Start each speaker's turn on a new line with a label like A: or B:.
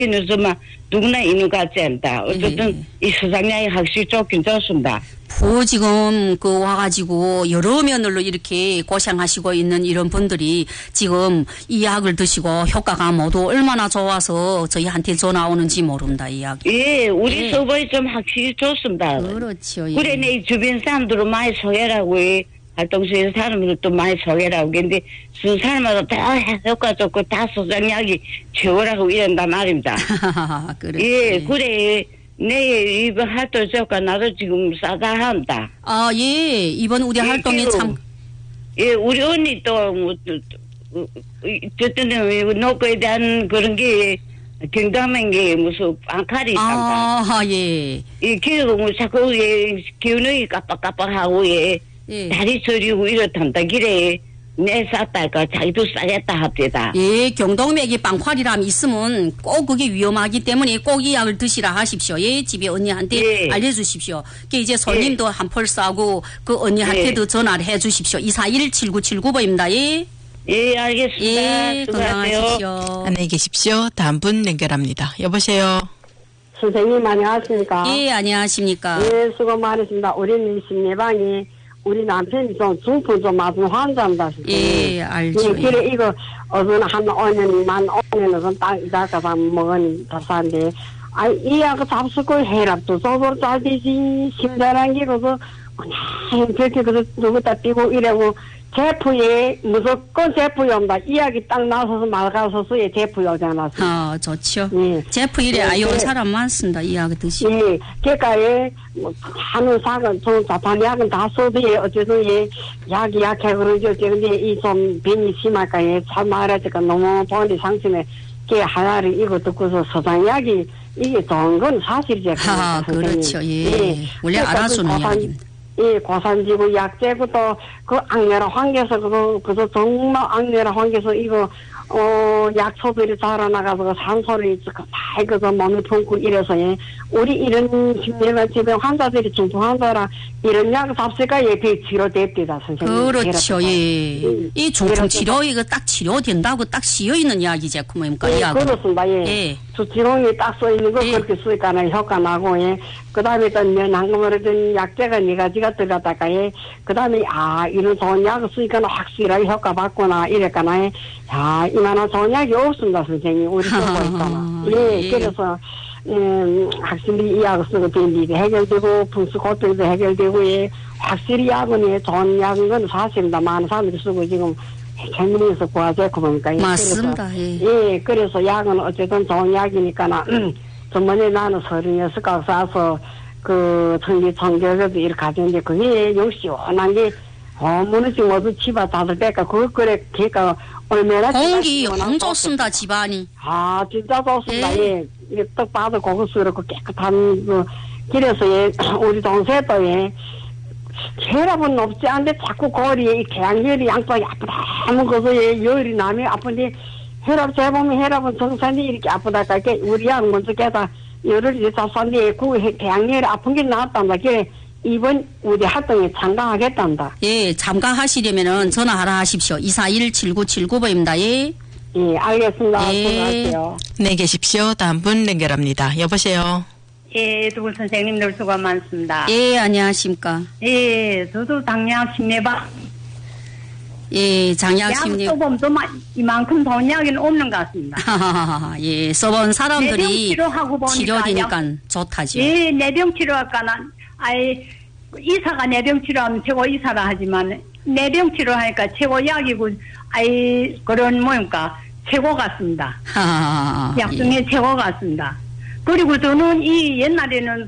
A: 쫓기는 수만 누구나 있는 것 같지 않다. 어쨌든 이 수상량이 확실히 쫓긴 쫓습니다.
B: 지금 와가지고 여러 면으로 이렇게 고생하시고 있는 이런 분들이 지금 이 약을 드시고 효과가 모두 얼마나 좋아서 저희한테 전화 오는지 모른다, 이 약.
A: 예, 우리 서버에 좀 확실히 좋습니다.
B: 그렇죠. 예.
A: 그래, 내 주변 사람들은 많이 소개라고 해. 활동시에 사람들도 많이 소개라고 근데 그 사람마다 다 효과 좋고 다 수상약이 최고라고 이런단 말입니다.
B: 그래.
A: 예, 그래. 내 이번 활동 효과 나도 지금 싸다 한다.
B: 예. 이번 우리 활동에 참.
A: 예, 우리 언니 또, 저때는 노고에 대한 그런 게 경담한 게 무슨 앙칼이 있단다.
B: 예.
A: 이 기회가 뭐 자꾸 기운이 깜빡깜빡하고 다리 저리고 이렇단다. 그래. 내 쌌다니까 자기도 싸겠다 합니다.
B: 예, 경동맥이 빵활이람 있으면 꼭 그게 위험하기 때문에 꼭 이 약을 드시라 하십시오. 예, 집에 언니한테 알려주십시오. 이제 손님도 한 폴 싸고 그 언니한테도 전화를 해주십시오. 241-7979번입니다. 예.
A: 예, 알겠습니다.
B: 예, 건강하십시오.
C: 안녕히 계십시오. 다음 분 연결합니다. 여보세요.
D: 선생님 안녕하십니까?
B: 예, 안녕하십니까?
D: 예, 수고 많으십니다. 우리는 심리방이 우리 남편이 좀 중풍 좀 맞은 환자입니다.
B: 예, 알죠.
D: 예, 그래, 이거, 어느 한 5년만, 5년은 딱, 이다가 먹으니 답사인데, 이 약 잡수고 혈압도 저절로 잘 되지, 심장한 게, 그래서, 그냥, 그렇게, 그래서, 누구다 삐고 이래고, 제프에, 무조건 제프에 옵니다. 이 약이 딱 나서서 말가서서에 제프에 오지 않았어요.
B: 좋죠.
D: 예.
B: 제프 일에 아유, 사람 많습니다. 이 약 드시고.
D: 예, 그러니까, 하는 사건, 좀 자판 약은 다 써도, 어쨌든, 약이 약해, 그러죠. 근데, 좀, 병이 심할까, 참 말하니까 너무 본디 상심에, 하나를 이거 듣고서 서장약이, 이게 좋은 건 사실이죠.
B: 그렇죠. 예. 원래 알아주는 약입니다.
D: 예, 고산지구 약재고 또, 악내라 황겨서, 그거 정말 악내라 황겨서 이거, 약초들이 자라나가서 산소를 다 이거 몸에 품고 이래서, 우리 이런 심리가 지금 환자들이 중풍 환자라 이런 약 잡수가 예비 치료됐대다, 선생님.
B: 그렇죠, 예. 이 중풍 치료, 이거 딱 치료된다고 딱 씌어있는 약이지, 그뭡니까, 이 약은.
D: 그렇습니다, 예. 주치롱이 딱 써있는 거 그렇게 쓰니까는 효과 나고, 그 다음에 또 난금어르던 약재가 4가지가 들어갔다가, 그 다음에, 이런 좋은 약을 쓰니까 확실하게 효과 받구나, 이랬거나, 이만한 좋은 약이 없습니다, 선생님. 우리 쓰고 있잖아. 예, 그래서, 확실히 이 약을 쓰고 댕기도 해결되고, 분수 고통도 해결되고, 확실히 약은 좋은 약인 건 사실입니다. 많은 사람들이 쓰고 지금, 재미있어 구하자고 보니까.
B: 맞습니다,
D: 예, 그래서 약은 어쨌든 좋은 약이니까, 전번에 나는 36가구 싸서, 청교에도 이렇게 가졌는데, 그게 역시 워낙 게, 무너지 모두 집안 다들 뺄까, 걔가 얼마나.
B: 공기 영 좋습니다, 집안이.
D: 진짜 좋습니다, 예. 떡 봐도 고급스럽고 깨끗한, 그래서 우리 동생도 혈압은 높지 않은데 자꾸 거리에 이 계양열이 양쪽이 아프다 하면 거기서 열이 나면 아픈데 혈압 재보면 혈압은 정상이 이렇게 아프다니까 우리 약 먼저 깨다 열을 이제 잡았는데 그 계양열이 아픈 게 나왔단다. 그래 이번 우리 활동에 참가하겠단다.
B: 예, 참가하시려면은 전화하라 하십시오. 241-7979번입니다. 예.
D: 예, 알겠습니다.
B: 예.
D: 수고하세요.
C: 네, 계십시오. 다음 분 연결합니다. 여보세요.
E: 예, 두 분 선생님들 수고 많습니다.
B: 예, 안녕하십니까.
E: 예, 저도 당뇨 심내방.
B: 예, 장약 심리.
E: 약 써봄도 이만큼 좋은 약은 없는 것 같습니다.
B: 예, 써본 사람들이
E: 치료하고 보니까
B: 치료되니까 좋다죠.
E: 예, 내병 치료할까나, 의사가 내병 치료하면 최고 의사라 하지만, 내병 치료하니까 최고 약이고, 그런 뭐니까, 최고 같습니다. 약 중에 최고 같습니다. 그리고 저는 옛날에는